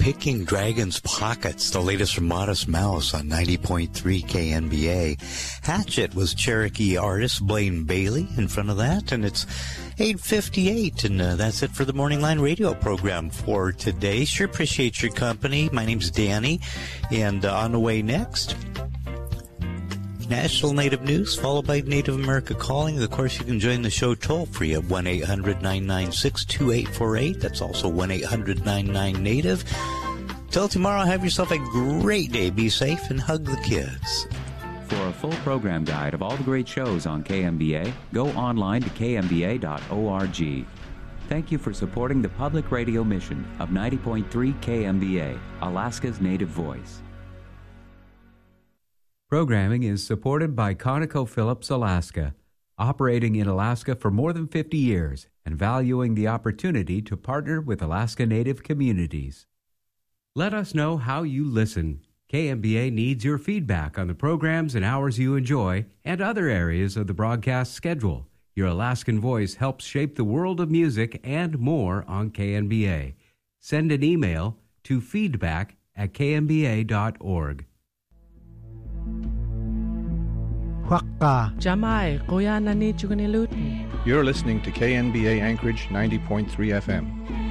Picking Dragon's Pockets, the latest from Modest Mouse on 90.3 KNBA. Hatchet was Cherokee artist Blaine Bailey in front of that, and it's 8:58, and that's it for the Morning Line radio program for today. Sure appreciate your company. My name's Danny, and on the way next, National Native News, followed by Native America Calling. Of course, you can join the show toll-free at 1-800-996-2848. That's also 1-800-99-NATIVE. Till tomorrow, have yourself a great day. Be safe and hug the kids. For a full program guide of all the great shows on KMBA, go online to kmba.org. Thank you for supporting the public radio mission of 90.3 KMBA, Alaska's Native Voice. Programming is supported by ConocoPhillips Alaska, operating in Alaska for more than 50 years and valuing the opportunity to partner with Alaska Native communities. Let us know how you listen. KMBA needs your feedback on the programs and hours you enjoy and other areas of the broadcast schedule. Your Alaskan voice helps shape the world of music and more on KNBA. Send an email to feedback@knba.org. Jamai, Koyana ni Chugunilut. You're listening to KNBA Anchorage 90.3 FM.